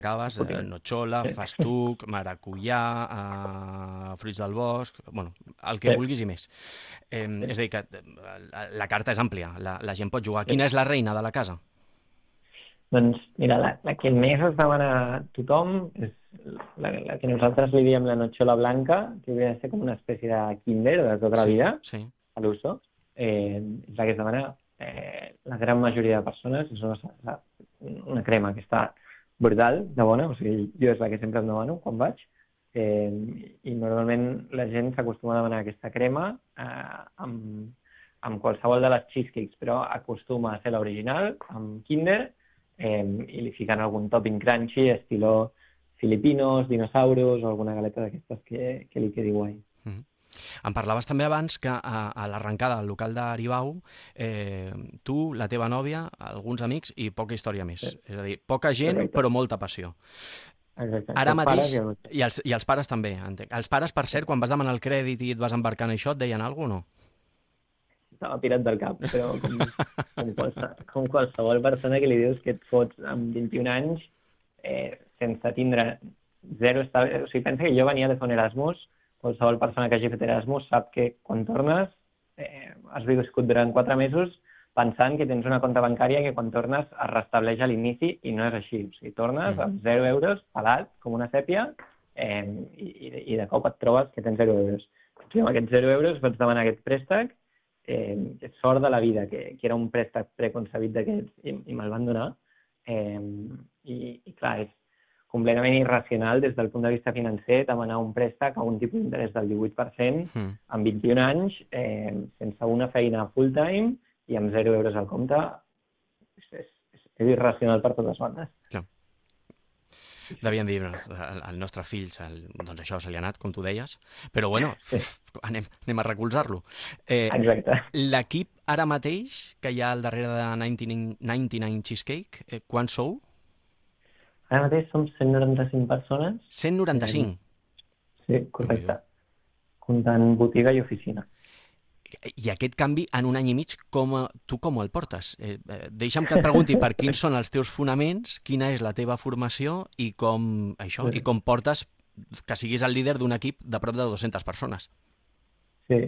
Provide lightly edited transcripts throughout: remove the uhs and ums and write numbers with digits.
acabes, notxola, Sí. festuc, maracuyà, fruits del bosc, bueno, el que Sí, vulguis i més. sí, És a dir, que la carta és àmplia, la gent pot jugar. sí. Quina és la reina de la casa? Doncs mira, la que més es demana a tothom és la que nosaltres li diem la notxola blanca, que hauria de ser com una espècie de Kinder de tota la Sí, vida, sí. a l'uso. És la que es demana la gran majoria de persones. És una crema que està brutal, de bona, o sigui, jo és la que sempre em demano quan vaig. Eh, I normalment la gent s'acostuma a demanar aquesta crema amb qualsevol de les cheesecakes, però acostuma a ser l'original, amb Kinder, i li fiquen algun topping crunchy, estilo filipinos, dinosaurus o alguna galeta d'aquestes que li quedi guai. Mm. Em parlaves també abans que a l'arrencada del local d'Aribau, tu, la teva nòvia, alguns amics i poca història més. Sí, És a dir, poca gent correcte. però molta passió. Exacte. Ara Els pares mateix, i el metge. i els pares també, entenc. Els pares, per cert, quan vas demanar el crèdit i et vas embarcar en això, et deien alguna cosa o no? Estava tirat del cap, però com qualsevol persona que li dius que et fots amb 21 anys sense tindre zero estable... O sigui, pensa que jo venia de fer un Erasmus. Qualsevol persona que hagi fet Erasmus sap que quan tornes has viscut durant 4 mesos pensant que tens una compte bancària que quan tornes es restableix a l'inici i no és així. O sigui, tornes Mm. amb 0 euros, pelat, com una sèpia, i de cop et trobes que tens 0 euros. I amb aquests 0 euros pots demanar aquest préstec, és sort de la vida, que era un préstec preconcebit d'aquests i me'l van donar. I clar, és completament irracional des del punt de vista financer demanar un préstec a un tipus d'interès del 18% Mm. amb 21 anys, sense una feina full-time i amb 0 euros al compte. És irracional per totes bandes. Clar. Sí, sí. Devien dir, el nostre fill, doncs això, se li ha anat, com tu deies, però bueno, Sí, anem a recolzar-lo. exacte. L'equip ara mateix, que hi ha al darrere de 99 Cheesecake, quants sou? Ara mateix som 195 persones. Eh, 195. sí, Déu-n'hi-do. correcte. Comptant botiga i oficina. I aquest canvi en un any i mig, tu com el portes? Deixa'm que et pregunti per quins són els teus fonaments, quina és la teva formació i Sí. com portes que siguis el líder d'un equip de prop de 200 persones. Sí,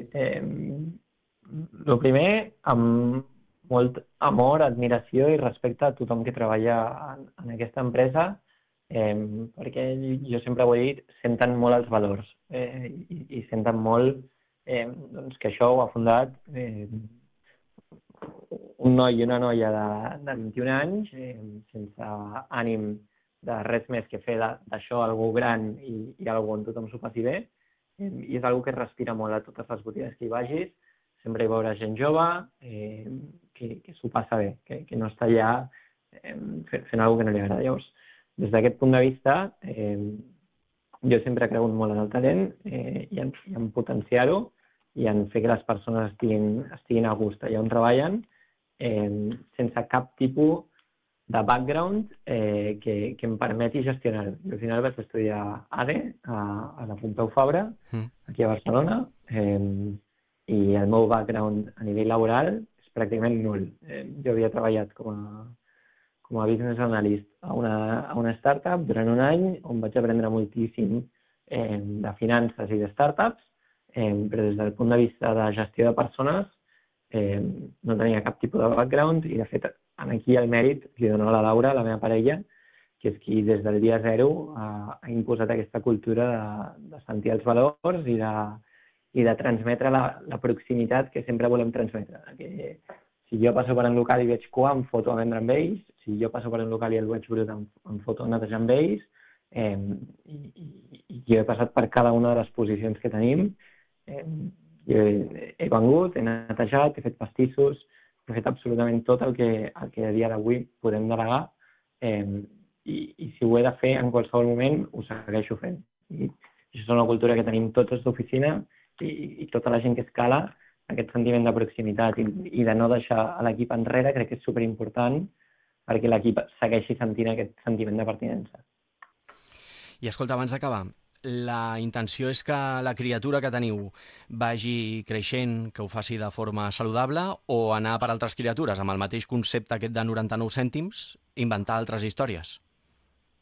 el primer, amb molt amor, admiració i respecte a tothom que treballa en aquesta empresa, perquè jo sempre ho he dit, senten molt els valors i senten molt doncs que això ho ha fundat un noi i una noia de 21 anys, sense ànim de res més que fer d'això algú gran i algú on tothom s'ho passi bé. I és algo que es respira molt a totes les botigues que hi vagis. Sempre hi veuràs gent jove que s'ho passa bé, que no està allà fent alguna cosa que no li agrada. Llavors, des d'aquest punt de vista, jo sempre he cregut molt en el talent i en potenciar-ho i en fer que les persones estiguin a gust allà on treballen, sense cap tipus de background que em permeti gestionar-ho. Jo al final vaig estudiar ADE a la Pompeu Fabra, Mm. aquí a Barcelona, i el meu background a nivell laboral és pràcticament nul. Jo havia treballat com a business analyst a una startup durant un any on vaig aprendre moltíssim de finances i de startups, però des del punt de vista de gestió de persones no tenia cap tipus de background i de fet aquí el mèrit li dono a la Laura, la meva parella, que és qui des del dia zero ha imposat aquesta cultura de sentir els valors i de transmetre la proximitat que sempre volem transmetre. Que si jo passo per un local i veig cua, em foto a vendre amb ells. Si jo passo per un local i el veig brut, em foto a netejar amb ells. I jo he passat per cada una de les posicions que tenim. Jo he vengut, he netejat, he fet pastissos, he fet absolutament tot el que a dia d'avui podem delegar, i si ho he de fer en qualsevol moment ho segueixo fent. I això és una cultura que tenim tots els d'oficina i tota la gent que escala, aquest sentiment de proximitat i de no deixar l'equip enrere, crec que és superimportant perquè l'equip segueixi sentint aquest sentiment de pertinença. I escolta, abans d'acabar, la intenció és que la criatura que teniu vagi creixent, que ho faci de forma saludable, o anar per altres criatures, amb el mateix concepte aquest de 99 cèntims, inventar altres històries?